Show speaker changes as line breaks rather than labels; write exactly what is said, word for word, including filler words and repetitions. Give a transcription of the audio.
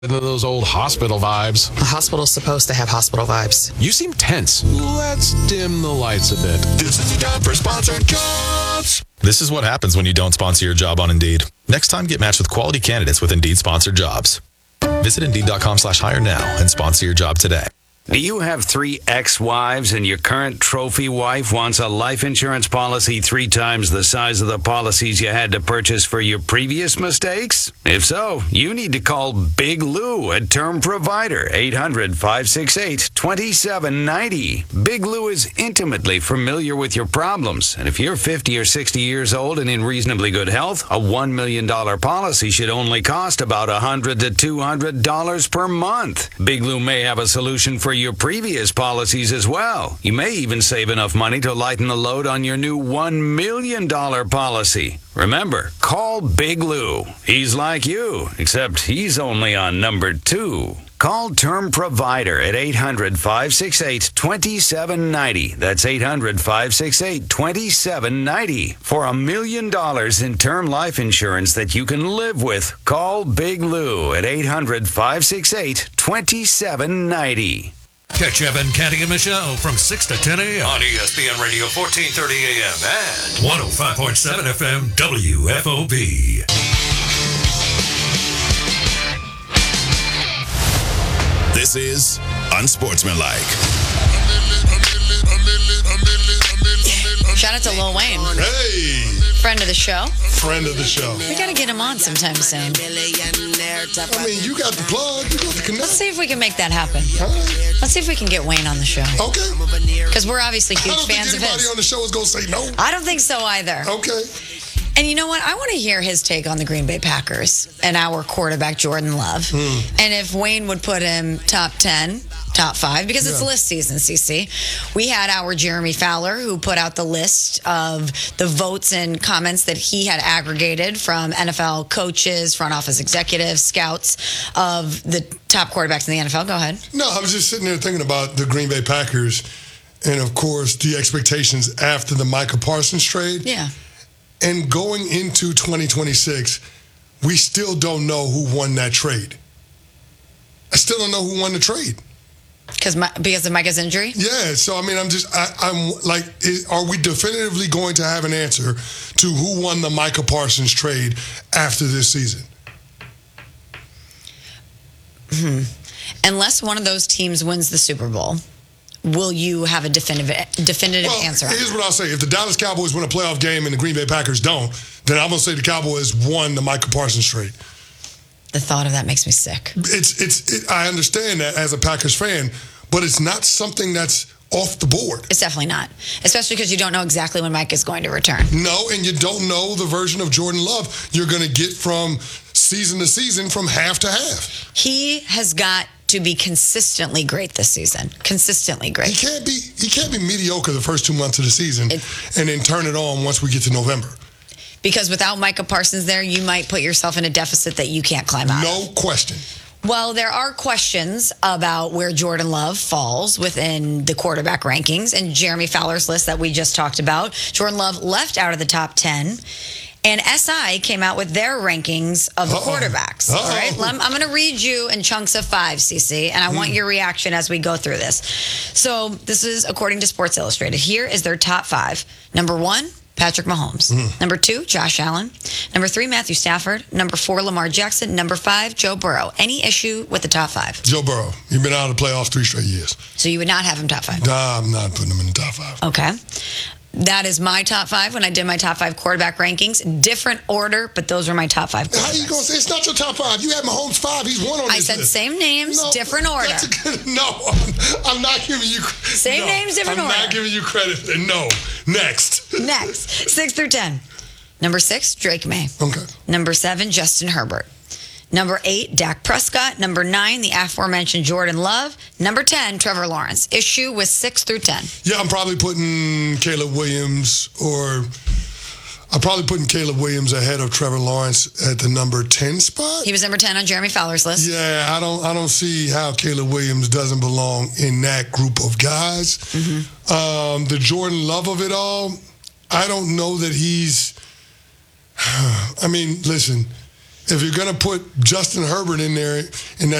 Those old hospital vibes.
A hospital's supposed to have hospital vibes.
You seem tense. Let's dim the lights a bit.
This is time for sponsored jobs. This is what happens when you don't sponsor your job on Indeed. Next time, get matched with quality candidates with Indeed sponsored jobs. Visit Indeed.com slash hire now and sponsor your job today.
Do you have three ex-wives and your current trophy wife wants a life insurance policy three times the size of the policies you had to purchase for your previous mistakes? If so, you need to call Big Lou at Term Provider, eight hundred, five six eight, two seven nine zero. Big Lou is intimately familiar with your problems, and if you're fifty or sixty years old and in reasonably good health, a one million dollars policy should only cost about one hundred to two hundred dollars per month. Big Lou may have a solution for your previous policies as well. You may even save enough money to lighten the load on your new one million dollars policy. Remember, call Big Lou. He's like you, except he's only on number two. Call Term Provider at eight hundred, five six eight, two seven nine zero. That's eight hundred, five six eight, two seven nine zero. For a million dollars in term life insurance that you can live with, call Big Lou at eight hundred, five six eight, two seven nine zero.
Catch Evan, Canty, and Michelle from six to ten a.m. on E S P N Radio fourteen thirty a.m. and one oh five point seven F M W F O B.
This is Unsportsmanlike.
Shout out to Lil Wayne.
Hey!
Friend of the show.
Friend of the show.
We got to get him on sometime soon.
I mean, you got the plug. You got the connect.
Let's see if we can make that happen.
Huh?
Let's see if we can get Wayne on the show.
Okay.
Because we're obviously huge
I don't
fans
think
of
anybody
his.
on the show is going to say no.
I don't think so either.
Okay.
And you know what? I want to hear his take on the Green Bay Packers and our quarterback, Jordan Love.
Hmm.
And if Wayne would put him top ten, top five, because it's
Yeah.
list season, C C. We had our Jeremy Fowler, who put out the list of the votes and comments that he had aggregated from N F L coaches, front office executives, scouts of the top quarterbacks in the N F L. Go ahead.
No, I was just sitting there thinking about the Green Bay Packers and, of course, the expectations after the Micah Parsons trade.
Yeah.
And going into twenty twenty-six, we still don't know who won that trade. I still don't know who won the trade.
Because because of Micah's injury?
Yeah, so I mean, I'm just, I, I'm like, is, are we definitively going to have an answer to who won the Micah Parsons trade after this season?
Hmm. Unless one of those teams wins the Super Bowl, will you have a definitive definitive
well,
answer on
here's
that?
what I'll say. If the Dallas Cowboys win a playoff game and the Green Bay Packers don't, then I'm going to say the Cowboys won the Micah Parsons trade.
The thought of that makes me sick.
It's, it's, it, I understand that as a Packers fan, but it's not something that's off the board.
It's definitely not. Especially because you don't know exactly when Mike is going to return.
No, and you don't know the version of Jordan Love you're going to get from season to season, from half to half.
He has got to be consistently great this season. Consistently
He
great.
can't be he can't be mediocre the first two months of the season
It-
and then turn it on once we get to November.
Because without Micah Parsons there, you might put yourself in a deficit that you can't climb out of.
No question.
Well, there are questions about where Jordan Love falls within the quarterback rankings and Jeremy Fowler's list that we just talked about. Jordan Love left out of the top ten. And S I came out with their rankings of the
Uh-oh.
quarterbacks.
Uh-oh.
All right, I'm, I'm going to read you in chunks of five, C C, and I want your reaction as we go through this. So this is according to Sports Illustrated. Here is their top five. Number one, Patrick Mahomes.
Mm.
Number two, Josh Allen. Number three, Matthew Stafford. Number four, Lamar Jackson. Number five, Joe Burrow. Any issue with the top five?
Joe Burrow, you've been out of the playoffs three straight years.
So you would not have him top five?
Nah, I'm not putting him in the top five.
Okay. That is my top five when I did my top five quarterback rankings. Different order, but those were my top five
How you
quarterbacks.
going to say it's not your top five? You had Mahomes five. He's one on
I
this
said
list.
same names,
No,
different order.
that's a good, no, I'm, I'm not giving you
Same
no,
names, different
I'm
order.
not giving you credit. No. Next.
Next, six through ten. Number six, Drake May.
Okay.
Number seven, Justin Herbert. Number eight, Dak Prescott. Number nine, the aforementioned Jordan Love. Number ten, Trevor Lawrence. Issue with six through ten.
Yeah, I'm probably putting Caleb Williams or I'm probably putting Caleb Williams ahead of Trevor Lawrence at the number ten spot.
He was number ten on Jeremy Fowler's list.
Yeah, I don't I don't see how Caleb Williams doesn't belong in that group of guys.
Mm-hmm.
Um, the Jordan Love of it all, I don't know that he's I mean, listen, if you're going to put Justin Herbert in there in that